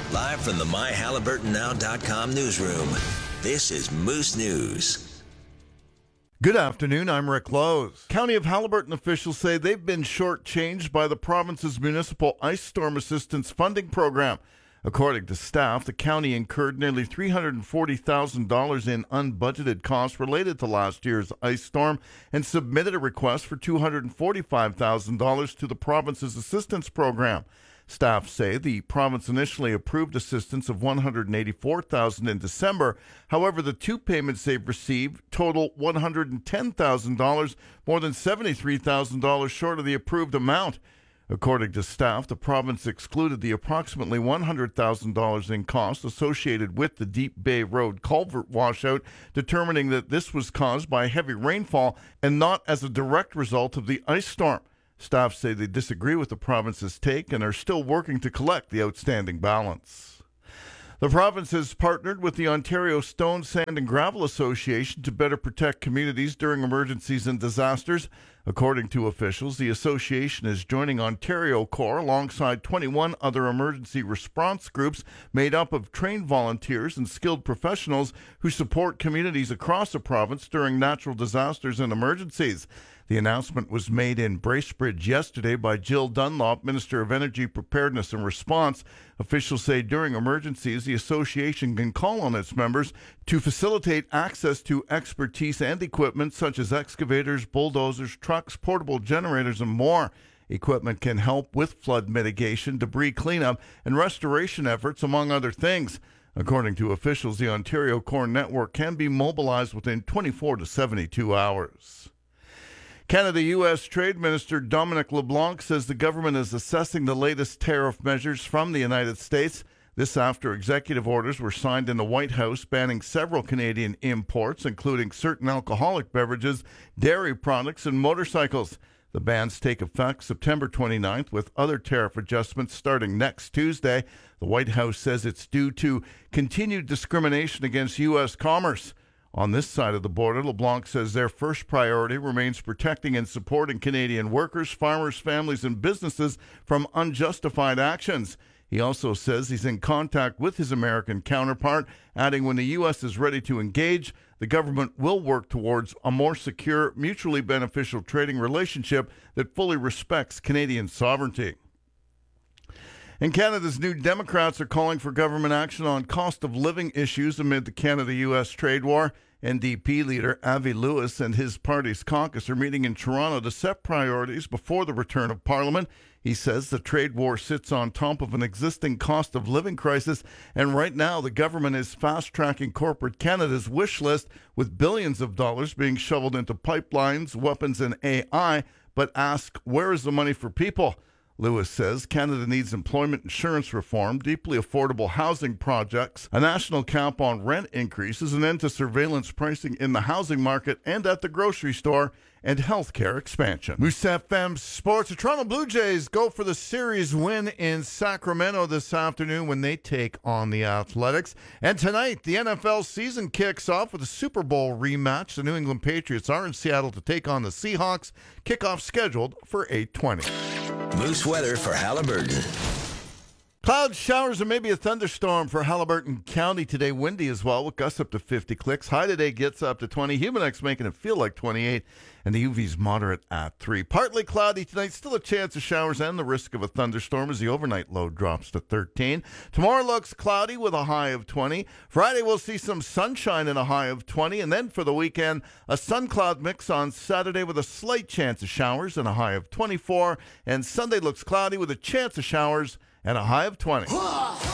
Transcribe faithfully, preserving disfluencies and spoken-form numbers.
Live from the my halliburton now dot com newsroom, this is Moose News. Good afternoon, I'm Rick Lowe's. County of Haliburton officials say they've been shortchanged by the province's municipal ice storm assistance funding program. According to staff, the county incurred nearly three hundred forty thousand dollars in unbudgeted costs related to last year's ice storm and submitted a request for two hundred forty-five thousand dollars to the province's assistance program. Staff say the province initially approved assistance of one hundred eighty-four thousand dollars in December. However, the two payments they've received total one hundred ten thousand dollars, more than seventy-three thousand dollars short of the approved amount. According to staff, the province excluded the approximately one hundred thousand dollars in costs associated with the Deep Bay Road culvert washout, determining that this was caused by heavy rainfall and not as a direct result of the ice storm. Staff say they disagree with the province's take and are still working to collect the outstanding balance. The province has partnered with the Ontario Stone, Sand and Gravel Association to better protect communities during emergencies and disasters. According to officials, the association is joining Ontario Corps alongside twenty-one other emergency response groups made up of trained volunteers and skilled professionals who support communities across the province during natural disasters and emergencies. The announcement was made in Bracebridge yesterday by Jill Dunlop, Minister of Energy Preparedness and Response. Officials say during emergencies, the association can call on its members to facilitate access to expertise and equipment such as excavators, bulldozers, trucks, portable generators, and more. Equipment can help with flood mitigation, debris cleanup, and restoration efforts, among other things. According to officials, the Ontario Corps network can be mobilized within twenty-four to seventy-two hours. Canada-U S Trade Minister Dominic LeBlanc says the government is assessing the latest tariff measures from the United States. This after executive orders were signed in the White House banning several Canadian imports, including certain alcoholic beverages, dairy products, and motorcycles. The bans take effect September twenty-ninth, with other tariff adjustments starting next Tuesday. The White House says it's due to continued discrimination against U S commerce. On this side of the border, LeBlanc says their first priority remains protecting and supporting Canadian workers, farmers, families, and businesses from unjustified actions. He also says he's in contact with his American counterpart, adding when the U S is ready to engage, the government will work towards a more secure, mutually beneficial trading relationship that fully respects Canadian sovereignty. In Canada's New Democrats are calling for government action on cost of living issues amid the Canada-U S trade war. N D P leader Avi Lewis and his party's caucus are meeting in Toronto to set priorities before the return of Parliament. He says the trade war sits on top of an existing cost of living crisis, and right now the government is fast-tracking corporate Canada's wish list with billions of dollars being shoveled into pipelines, weapons, and A I, but ask, where is the money for people? Lewis says Canada needs employment insurance reform, deeply affordable housing projects, a national cap on rent increases, an end to surveillance pricing in the housing market and at the grocery store, and healthcare expansion. Moose F M Sports. The Toronto Blue Jays go for the series win in Sacramento this afternoon when they take on the Athletics. And tonight, the N F L season kicks off with a Super Bowl rematch. The New England Patriots are in Seattle to take on the Seahawks. Kickoff scheduled for eight twenty. Moose weather for Halliburton. Cloud showers and maybe a thunderstorm for Halliburton County today. Windy as well, with gusts up to fifty clicks. High today gets up to twenty. Humidex making it feel like twenty-eight. And the U V's moderate at three. Partly cloudy tonight. Still a chance of showers and the risk of a thunderstorm as the overnight low drops to thirteen. Tomorrow looks cloudy with a high of twenty. Friday we'll see some sunshine and a high of twenty. And then for the weekend, a sun-cloud mix on Saturday with a slight chance of showers and a high of twenty-four. And Sunday looks cloudy with a chance of showers and a high of twenty.